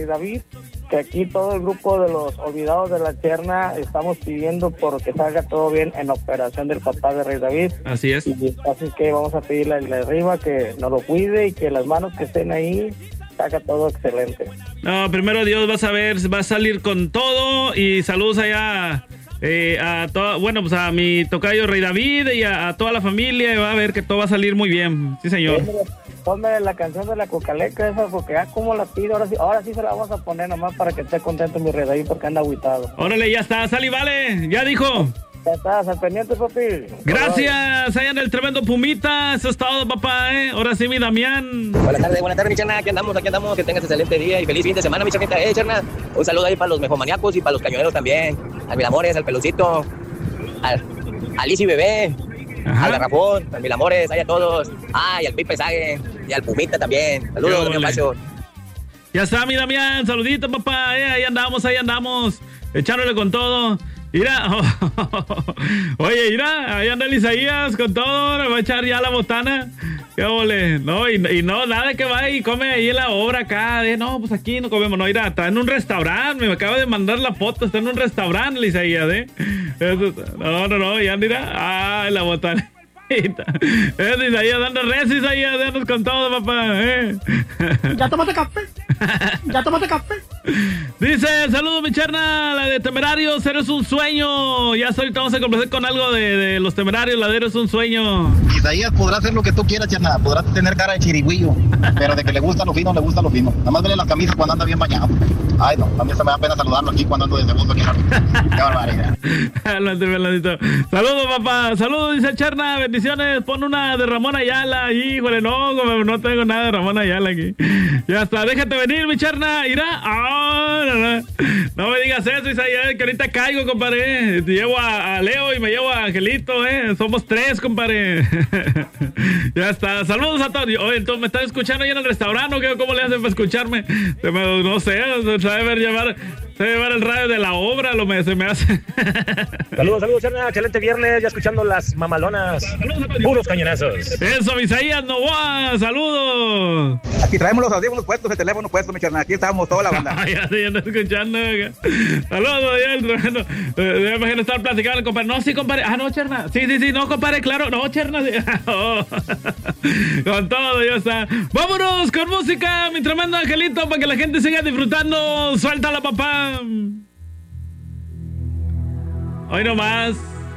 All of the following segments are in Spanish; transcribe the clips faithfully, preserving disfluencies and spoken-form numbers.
David, que aquí todo el grupo de los olvidados de la Tierna estamos pidiendo por que salga todo bien en la operación del papá de Rey David. Así es. Y así es que vamos a pedirle al de arriba que nos lo cuide y que las manos que estén ahí salga todo excelente. No, primero Dios, vas a ver, va a salir con todo. Y saludos allá eh, a todo, bueno, pues a mi tocayo Rey David y a, a toda la familia. Y va a ver que todo va a salir muy bien. Sí, señor. Sí, ponme la canción de la Cocaleca esa, porque ya como la pido, ahora sí, ahora sí se la vamos a poner nomás para que esté contento mi Rey David, porque anda agüitado. Órale, ya está, sal y vale, ya dijo. Ya estás, al pendiente, papi. Gracias, allá en el tremendo Pumita, eso es todo, papá, eh. Ahora sí, mi Damián. Buenas tardes, buenas tardes, mi charna, aquí andamos, aquí andamos, que tengas excelente día y feliz fin de semana, mi charnita, eh, charna. Un saludo ahí para los mejomaníacos y para los cañoneros también, al Milamores, al Pelucito, al, al Lizzy Bebé. Ajá. Al Garrafón, al Milamores, ahí a todos. Ah, y al Pipe Sague, y al Pumita también. Saludos, Damián Pacho. Ya está, mi Damián, saludito, papá. Eh, ahí andamos, ahí andamos. Echándole con todo. Mira, oye, mira, ahí anda el Isaías con todo. Le va a echar ya la botana. Qué ole. No, y, y no, nada que va y come ahí en la obra acá. De, no, pues aquí no comemos. No, mira, está en un restaurante. Me acaba de mandar la foto. Está en un restaurante, el Isaías, ¿eh? No, no, no, ya mira. Ay, la botana. Es Isaías dando res, Isaías, danos con todo, papá, ¿eh? Ya tomaste café. Ya tomaste café. Dice, saludos, mi charna, la de Temerarios, eres un sueño. Ya ahorita vamos a complacer con algo de, de los Temerarios, la de Eres un sueño. Isaías podrá hacer lo que tú quieras, charna, podrá tener cara de chirigüillo, pero de que le gusta lo fino, le gusta lo fino. Nada más vele las camisas cuando anda bien bañado. Ay, no, también se me da pena saludarlo aquí cuando ando de segundo aquí. Qué barbaridad. Saludos, papá, saludos, dice Charna, bendiciones, pon una de Ramón Ayala. Híjole, no, no tengo nada de Ramón Ayala aquí. Ya está, déjate venir, mi Charna, irá. Ah, no, no. No me digas eso, Isaías, que ahorita caigo, compadre. Te llevo a, a Leo y me llevo a Angelito, eh. Somos tres, compadre. Ya está, saludos a todos. Oye, entonces, ¿me están escuchando ahí en el restaurante o qué? ¿Cómo le hacen para escucharme? No sé, se debe llevar, se debe llevar el radio de la obra, lo me, se me hace. Saludos, saludos, Charna, excelente viernes, ya escuchando las mamalonas. Puros cañonazos. Eso, Isaías Novoa, saludos. Aquí traemos los audífonos puestos, el teléfono puesto, mi charna. Aquí estamos toda la banda. Ya se anda escuchando. Saludos, ya el tremendo. Me imagino estar platicando, compadre. No, sí, compadre. Ah, no, Charna. Sí, sí, sí, no, compadre, claro. No, Charna. Sí. Oh. Con todo, ya está. Vámonos con música, mi tremendo Angelito, para que la gente siga disfrutando. Suéltala, papá. Hoy nomás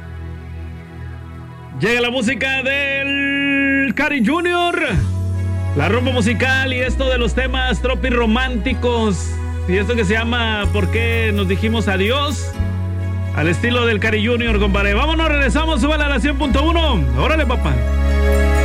llega la música del Cari Junior, la rumba musical y esto de los temas tropi románticos y esto que se llama ¿Por qué nos dijimos adiós? Al estilo del Cari Junior, compadre. Vámonos, regresamos, súbala a la cien punto uno. Órale, papá.